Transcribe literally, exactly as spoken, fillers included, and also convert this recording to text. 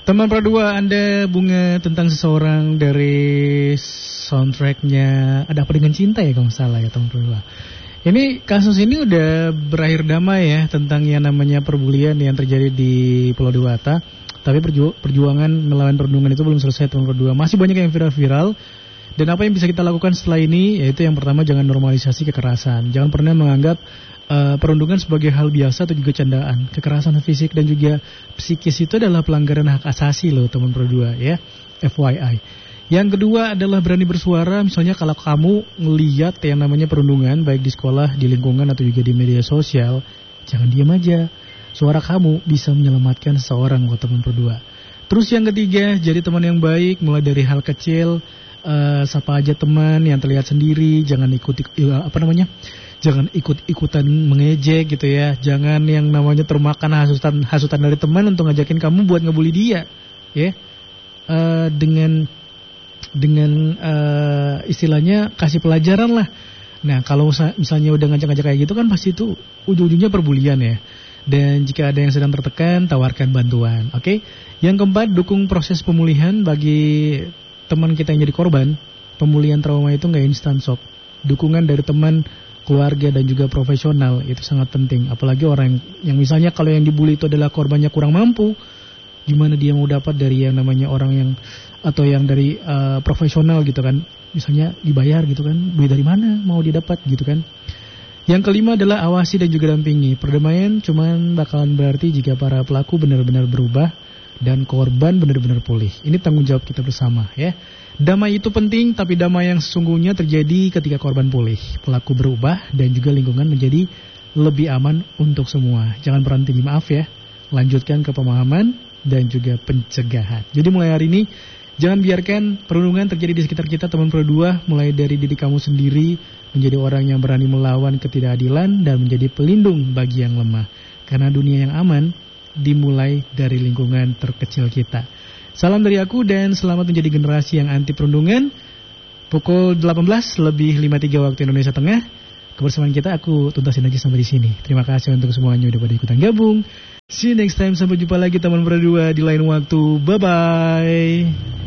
Teman Produa, Anda bunga tentang seseorang dari soundtracknya Ada Apa Dengan Cinta ya kalau nggak salah ya teman Produa. Ini kasus ini udah berakhir damai ya tentang yang namanya perbulian yang terjadi di Pulau Dewata. Tapi perju- perjuangan melawan perundungan itu belum selesai teman Produa. Masih banyak yang viral-viral. Dan apa yang bisa kita lakukan setelah ini yaitu yang pertama jangan normalisasi kekerasan. Jangan pernah menganggap Uh, perundungan sebagai hal biasa atau juga candaan. Kekerasan fisik dan juga psikis itu adalah pelanggaran hak asasi loh teman Produa ya, F Y I. Yang kedua adalah berani bersuara. Misalnya kalau kamu ngelihat yang namanya perundungan baik di sekolah, di lingkungan atau juga di media sosial, jangan diam aja. Suara kamu bisa menyelamatkan seseorang loh teman Produa. Terus yang ketiga, jadi teman yang baik mulai dari hal kecil. Uh, sapa aja teman yang terlihat sendiri, jangan ikut uh, apa namanya? Jangan ikut-ikutan mengejek gitu ya. Jangan yang namanya termakan hasutan hasutan dari teman untuk ngajakin kamu buat ngebully dia, ya. Uh, dengan dengan uh, istilahnya kasih pelajaran lah. Nah, kalau misalnya udah ngajak-ngajak kayak gitu kan pasti itu ujung-ujungnya perbulian ya. Dan jika ada yang sedang tertekan, tawarkan bantuan, oke? Okay? Yang keempat, dukung proses pemulihan bagi teman kita yang jadi korban. Pemulihan trauma itu nggak instan sob. Dukungan dari teman, keluarga dan juga profesional itu sangat penting. Apalagi orang yang, yang misalnya kalau yang dibully itu adalah korbannya kurang mampu, gimana dia mau dapat dari yang namanya orang yang atau yang dari uh, profesional gitu kan? Misalnya dibayar gitu kan? Duit dari mana mau dia dapat gitu kan? Yang kelima adalah awasi dan juga dampingi. Perdamaian cuman bakalan berarti jika para pelaku benar-benar berubah dan korban benar-benar pulih. Ini tanggung jawab kita bersama ya. Damai itu penting, tapi damai yang sesungguhnya terjadi ketika korban pulih, pelaku berubah, dan juga lingkungan menjadi lebih aman untuk semua. Jangan berhenti di maaf ya, lanjutkan ke pemahaman dan juga pencegahan. Jadi mulai hari ini, jangan biarkan perundungan terjadi di sekitar kita teman Produa, mulai dari diri kamu sendiri, menjadi orang yang berani melawan ketidakadilan, dan menjadi pelindung bagi yang lemah. Karena dunia yang aman, dimulai dari lingkungan terkecil kita. Salam dari aku dan selamat menjadi generasi yang anti perundungan. Pukul delapan belas lebih lima puluh tiga waktu Indonesia Tengah. Kebersamaan kita aku tuntasin aja sampai di sini. Terima kasih untuk semuanya udah pada ikutan gabung. See you next time, sampai jumpa lagi teman Produa di lain waktu. Bye bye.